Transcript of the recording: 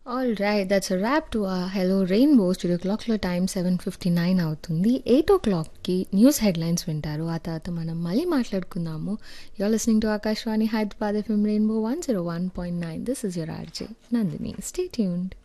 All right, that's a rap to hello rainbow. Studio క్లాక్లో time 7:59 అవుతుంది. 8 o'clockకి news headlines వింటారు. ఆ తర్వాత మనం మళ్ళీ మాట్లాడుకుందాము. You're listening to Akashvani Hyderabad FM rainbow 101.9. This is your RJ Nandini. Stay tuned.